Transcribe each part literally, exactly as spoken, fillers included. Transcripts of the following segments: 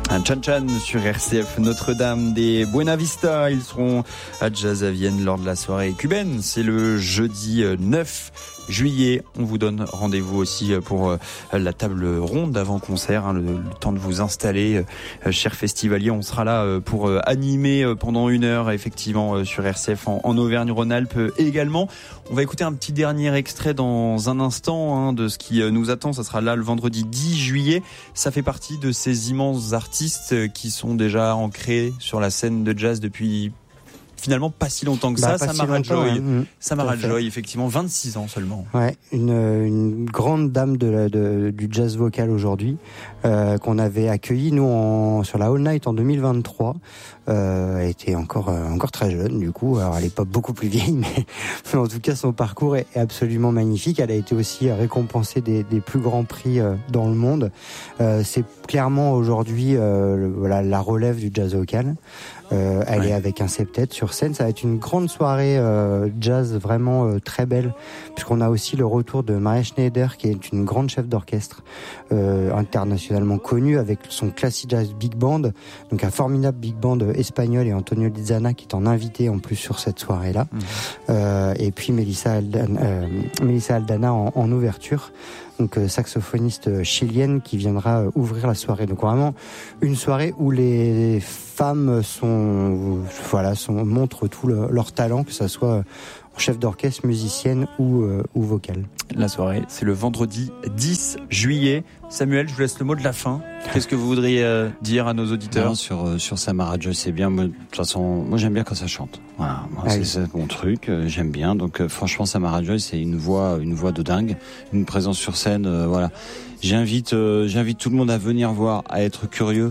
Un Chan Chan sur R C F Notre-Dame des Buena Vista. Ils seront à Jazz à Vienne lors de la soirée cubaine. C'est le jeudi neuf juillet. On vous donne rendez-vous aussi pour la table ronde d'avant-concert. Le, le temps de vous installer, chers festivaliers. On sera là pour animer pendant une heure, effectivement, sur R C F en, en Auvergne-Rhône-Alpes également. On va écouter un petit dernier extrait dans un instant hein, de ce qui nous attend. Ça sera là le vendredi dix juillet. Ça fait partie de ces immenses artistes qui sont déjà ancrés sur la scène de jazz depuis finalement pas si longtemps que bah, ça. Samara si Joy, hein. Samara Joy, effectivement, vingt-six ans seulement. Ouais, une, une grande dame de la, de, du jazz vocal aujourd'hui, euh, qu'on avait accueillie nous en, sur la All Night en deux mille vingt-trois. Euh, elle était encore euh, encore très jeune du coup, alors elle est pas beaucoup plus vieille, mais, mais en tout cas son parcours est, est absolument magnifique. Elle a été aussi récompensée des, des plus grands prix euh, dans le monde. Euh, c'est clairement aujourd'hui euh, le, voilà la relève du jazz vocal. Euh, elle ouais. est avec un septet sur scène. Ça va être une grande soirée euh, jazz vraiment euh, très belle, puisqu'on a aussi le retour de Maria Schneider, qui est une grande chef d'orchestre euh, internationalement connue, avec son Classic Jazz Big Band, donc un formidable big band espagnol, et Antonio Lizana qui est en invité en plus sur cette soirée-là. Mmh. Euh, et puis Melissa Aldana, euh, Melissa Aldana en, en ouverture. Donc euh, saxophoniste chilienne qui viendra euh, ouvrir la soirée. Donc vraiment une soirée où les femmes sont voilà sont montrent tout le, leur talent, que ça soit chef d'orchestre, musicienne ou euh, ou vocale. La soirée, c'est le vendredi dix juillet. Samuel, je vous laisse le mot de la fin. Qu'est-ce que vous voudriez euh, dire à nos auditeurs? Non, sur euh, sur Samara Joy, c'est bien. Moi, de toute façon, moi j'aime bien quand ça chante. Voilà, moi, ah, c'est, oui. c'est mon truc. Euh, j'aime bien. Donc euh, franchement, Samara Joy, c'est une voix, une voix de dingue, une présence sur scène. Euh, voilà. J'invite, euh, j'invite tout le monde à venir voir, à être curieux,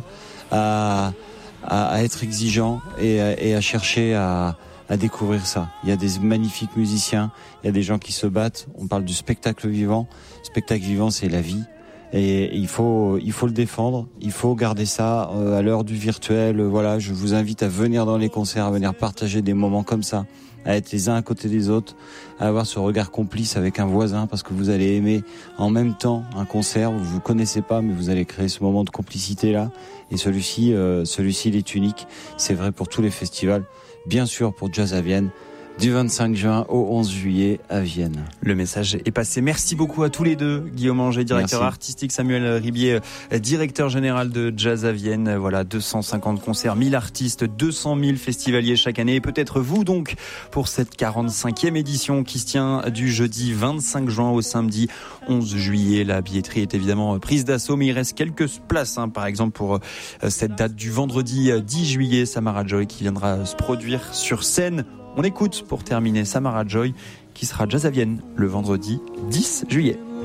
à à, à être exigeant et, et à chercher à à découvrir ça. Il y a des magnifiques musiciens, il y a des gens qui se battent. On parle du spectacle vivant. Le spectacle vivant, c'est la vie. Et il faut, il faut le défendre. Il faut garder ça euh, à l'heure du virtuel. Voilà, je vous invite à venir dans les concerts, à venir partager des moments comme ça, à être les uns à côté des autres, à avoir ce regard complice avec un voisin, parce que vous allez aimer en même temps un concert. Vous vous connaissez pas, mais vous allez créer ce moment de complicité là. Et celui-ci, euh, celui-ci, il est unique. C'est vrai pour tous les festivals. Bien sûr pour Jazz à Vienne, du vingt-cinq juin au onze juillet à Vienne. Le message est passé. Merci beaucoup à tous les deux. Guillaume Anger, directeur Merci. artistique, Samuel Ribier, directeur général de Jazz à Vienne. Voilà, deux cent cinquante concerts, mille artistes, deux cent mille festivaliers chaque année. Et peut-être vous donc pour cette quarante-cinquième édition qui se tient du jeudi vingt-cinq juin au samedi onze juillet. La billetterie est évidemment prise d'assaut, mais il reste quelques places, hein, par exemple pour cette date du vendredi dix juillet. Samara Joy qui viendra se produire sur scène. On écoute pour terminer Samara Joy qui sera Jazz à Vienne le vendredi dix juillet.